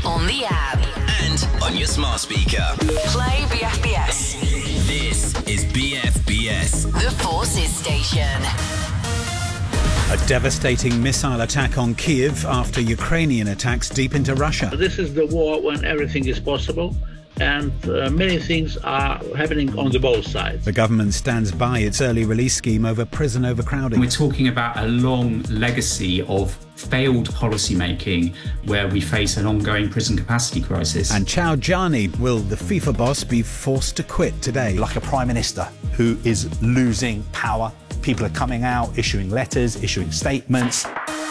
on the app, and on your smart speaker. play BFBS. This is BFBS. The Forces Station. A devastating missile attack on Kyiv after Ukrainian attacks deep into Russia. This is the war when everything is possible, and many things are happening on the both sides. The government stands by its early release scheme over prison overcrowding. We're talking about a long legacy of failed policymaking where we face an ongoing prison capacity crisis. And Chao Gianni, will the FIFA boss be forced to quit today? Like a prime minister who is losing power. People are coming out, issuing letters, issuing statements.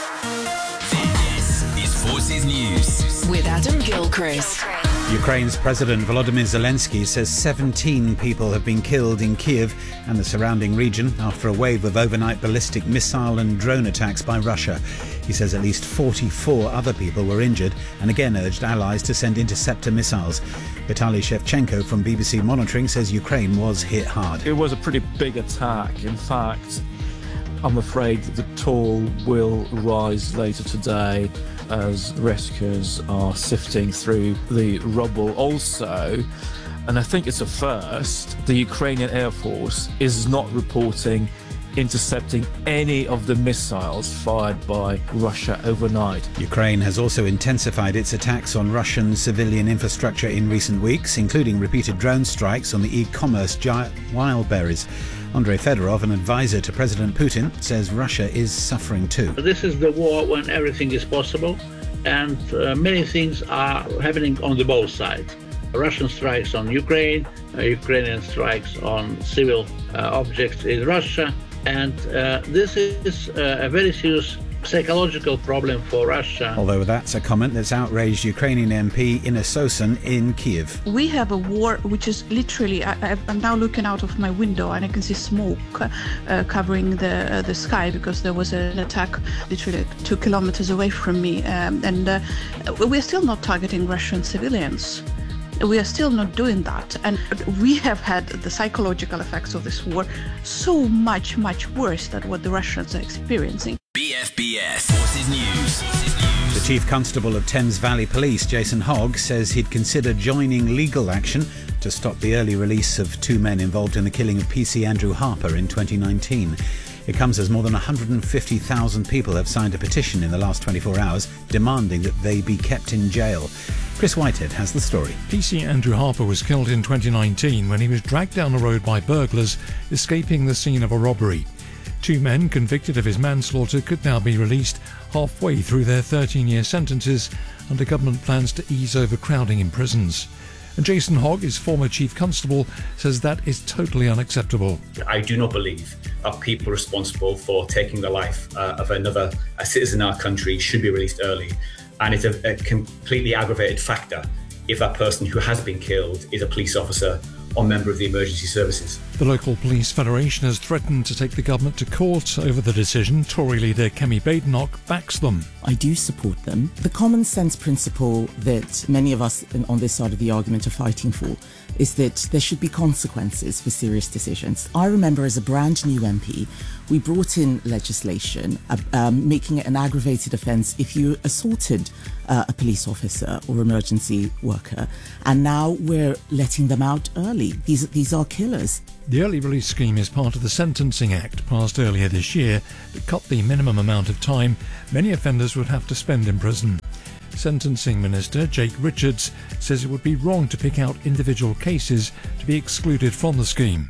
This is Forces News. With Adam Gilchrist. Ukraine's President Volodymyr Zelensky says 17 people have been killed in Kyiv and the surrounding region after a wave of overnight ballistic missile and drone attacks by Russia. He says at least 44 other people were injured and again urged allies to send interceptor missiles. Vitaly Shevchenko from BBC Monitoring says Ukraine was hit hard. It was a pretty big attack. In fact, I'm afraid the toll will rise later today as rescuers are sifting through the rubble. Also, and I think it's a first, the Ukrainian Air Force is not reporting intercepting any of the missiles fired by Russia overnight. Ukraine has also intensified its attacks on Russian civilian infrastructure in recent weeks, including repeated drone strikes on the e-commerce giant Wildberries. Andrei Fedorov, an advisor to President Putin, says Russia is suffering too. This is the war when everything is possible, and many things are happening on the both sides. Russian strikes on Ukraine, Ukrainian strikes on civil objects in Russia, and this is a very serious psychological problem for Russia. Although that's a comment that's outraged Ukrainian MP Inna Sosin in Kyiv. We have a war which is literally, I'm now looking out of my window and I can see smoke covering the sky because there was an attack literally 2 kilometers away from me, and we're still not targeting Russian civilians. We are still not doing that, and we have had the psychological effects of this war so much worse than what the Russians are experiencing. BFBS Forces News. The Chief Constable of Thames Valley Police, Jason Hogg, says he'd consider joining legal action to stop the early release of 2 men involved in the killing of PC Andrew Harper in 2019. It comes as more than 150,000 people have signed a petition in the last 24 hours demanding that they be kept in jail. Chris Whitehead has the story. PC Andrew Harper was killed in 2019 when he was dragged down the road by burglars escaping the scene of a robbery. 2 men convicted of his manslaughter could now be released halfway through their 13-year sentences under government plans to ease overcrowding in prisons. And Jason Hogg, his former chief constable, says that is totally unacceptable. I do not believe that people responsible for taking the life of a citizen in our country should be released early. And it's a completely aggravated factor if that person who has been killed is a police officer or member of the emergency services. The local police federation has threatened to take the government to court over the decision. Tory leader Kemi Badenoch backs them. I do support them. The common sense principle that many of us on this side of the argument are fighting for is that there should be consequences for serious decisions. I remember as a brand new MP, we brought in legislation making it an aggravated offence if you assaulted a police officer or emergency worker, and now we're letting them out early. These are killers. The early release scheme is part of the Sentencing Act passed earlier this year that cut the minimum amount of time many offenders would have to spend in prison. Sentencing Minister Jake Richards says it would be wrong to pick out individual cases to be excluded from the scheme.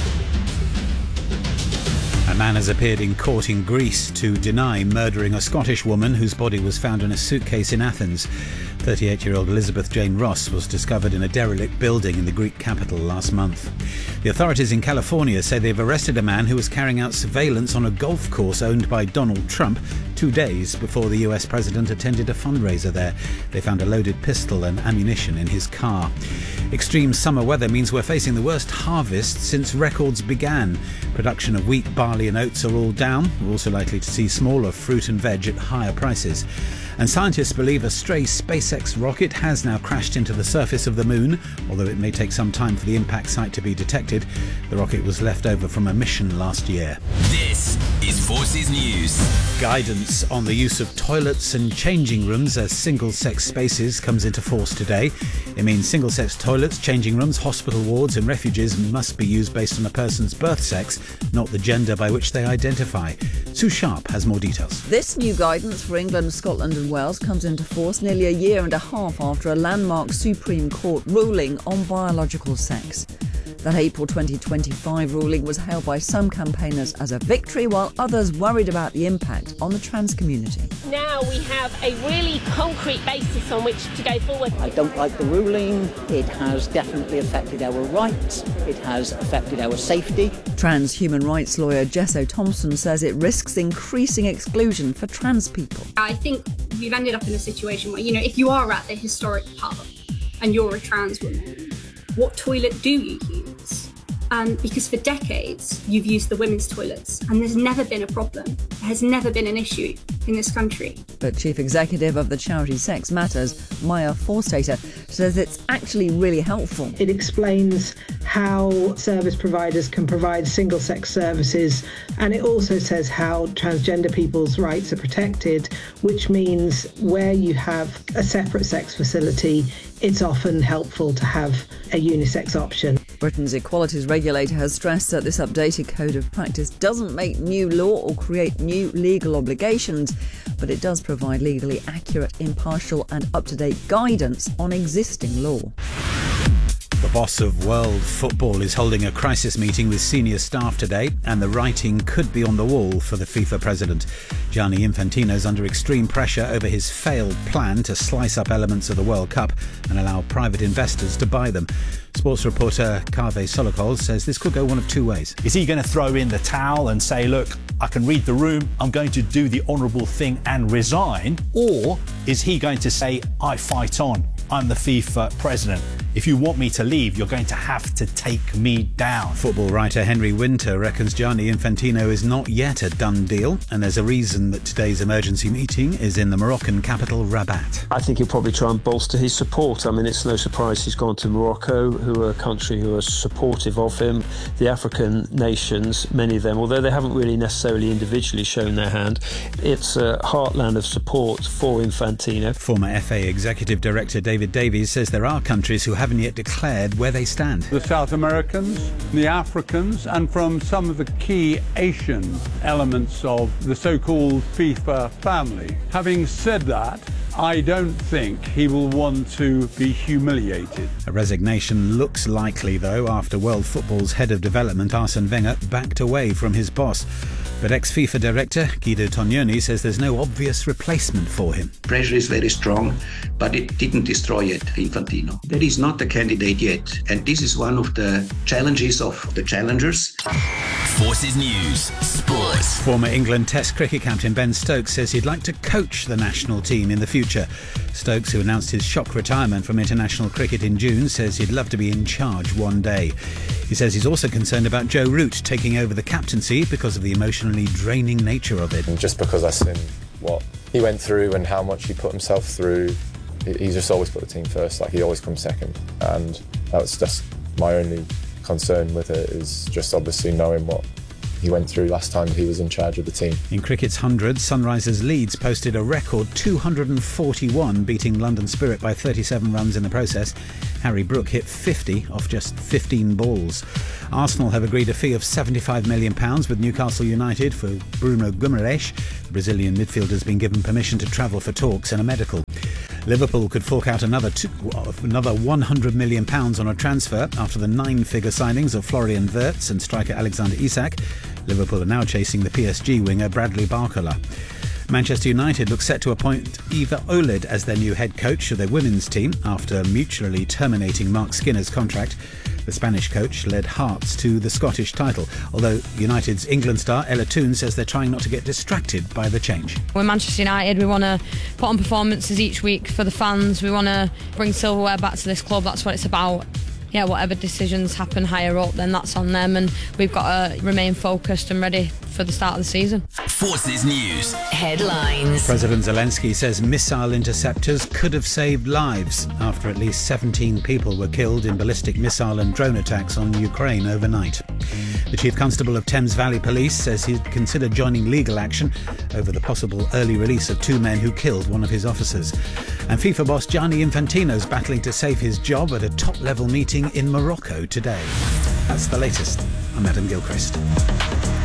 A man has appeared in court in Greece to deny murdering a Scottish woman whose body was found in a suitcase in Athens. 38-year-old Elizabeth Jane Ross was discovered in a derelict building in the Greek capital last month. The authorities in California say they've arrested a man who was carrying out surveillance on a golf course owned by Donald Trump 2 days before the US president attended a fundraiser there. They found a loaded pistol and ammunition in his car. Extreme summer weather means we're facing the worst harvest since records began. Production of wheat, barley and oats are all down. We're also likely to see smaller fruit and veg at higher prices. And scientists believe a stray SpaceX rocket has now crashed into the surface of the moon, although it may take some time for the impact site to be detected. The rocket was left over from a mission last year. This is is Forces News. Guidance on the use of toilets and changing rooms as single-sex spaces comes into force today. It means single-sex toilets, changing rooms, hospital wards and refuges must be used based on a person's birth sex, not the gender by which they identify. Sue Sharp has more details. This new guidance for England, Scotland and Wales comes into force nearly a year and a half after a landmark Supreme Court ruling on biological sex. That April 2025 ruling was hailed by some campaigners as a victory, while others worried about the impact on the trans community. Now we have a really concrete basis on which to go forward. I don't like the ruling. It has definitely affected our rights. It has affected our safety. Trans human rights lawyer Jess Thompson says it risks increasing exclusion for trans people. I think we've ended up in a situation where, if you are at the historic pub and you're a trans woman, what toilet do you use? Because for decades you've used the women's toilets and there's never been a problem. There has never been an issue in this country. But Chief Executive of the charity Sex Matters, Maya Forstater, says it's actually really helpful. It explains how service providers can provide single-sex services, and it also says how transgender people's rights are protected, which means where you have a separate sex facility, it's often helpful to have a unisex option. Britain's equalities regulator has stressed that this updated code of practice doesn't make new law or create new legal obligations, but it does provide legally accurate, impartial and up-to-date guidance on existing law. The boss of world football is holding a crisis meeting with senior staff today, and the writing could be on the wall for the FIFA president. Gianni Infantino is under extreme pressure over his failed plan to slice up elements of the World Cup and allow private investors to buy them. Sports reporter Kaveh Solokol says this could go one of two ways. Is he going to throw in the towel and say, look, I can read the room, I'm going to do the honourable thing and resign? Or is he going to say, I fight on, I'm the FIFA president. If you want me to leave, you're going to have to take me down. Football writer Henry Winter reckons Gianni Infantino is not yet a done deal, and there's a reason that today's emergency meeting is in the Moroccan capital, Rabat. I think he'll probably try and bolster his support. I mean, it's no surprise he's gone to Morocco, who are a country who are supportive of him. The African nations, many of them, although they haven't really necessarily individually shown their hand, it's a heartland of support for Infantino. Former FA Executive Director David Davies says there are countries who haven't yet declared where they stand. The South Americans, the Africans, and from some of the key Asian elements of the so-called FIFA family. Having said that, I don't think he will want to be humiliated. A resignation looks likely, though, after world football's head of development, Arsene Wenger, backed away from his boss. But ex-FIFA director Guido Tognoni says there's no obvious replacement for him. Pressure is very strong, but it didn't destroy yet Infantino. There is not a candidate yet, and this is one of the challenges of the challengers. Forces News Sports. Former England Test cricket captain Ben Stokes says he'd like to coach the national team in the future. Stokes, who announced his shock retirement from international cricket in June, says he'd love to be in charge one day. He says he's also concerned about Joe Root taking over the captaincy because of the emotionally draining nature of it. Just because I've seen what he went through and how much he put himself through, he's just always put the team first. Like, he always comes second, and that's just my only concern with it, is just obviously knowing what he went through last time he was in charge of the team. In cricket's 100, Sunrisers Leeds posted a record 241, beating London Spirit by 37 runs in the process. Harry Brook hit 50 off just 15 balls. Arsenal have agreed a fee of £75 million with Newcastle United for Bruno Guimaraes. The Brazilian midfielder has been given permission to travel for talks and a medical. Liverpool could fork out another £100 million on a transfer after the 9-figure signings of Florian Wirtz and striker Alexander Isak. Liverpool are now chasing the PSG winger Bradley Barcola. Manchester United look set to appoint Eva Olid as their new head coach of their women's team after mutually terminating Mark Skinner's contract. The Spanish coach led Hearts to the Scottish title, although United's England star Ella Toone says they're trying not to get distracted by the change. We're Manchester United. We want to put on performances each week for the fans. We want to bring silverware back to this club. That's what it's about. yeah, whatever decisions happen higher up, then that's on them, and we've got to remain focused and ready for the start of the season. Forces News. Headlines. President Zelensky says missile interceptors could have saved lives after at least 17 people were killed in ballistic missile and drone attacks on Ukraine overnight. The Chief Constable of Thames Valley Police says he'd consider joining legal action over the possible early release of 2 men who killed one of his officers. And FIFA boss Gianni Infantino's battling to save his job at a top-level meeting in Morocco today. That's the latest. I'm Adam Gilchrist.